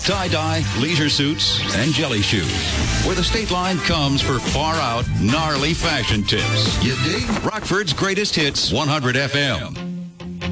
tie-dye, leisure suits, and jelly shoes. Where the state line comes for far-out, gnarly fashion tips. You dig? Rockford's Greatest Hits 100 FM.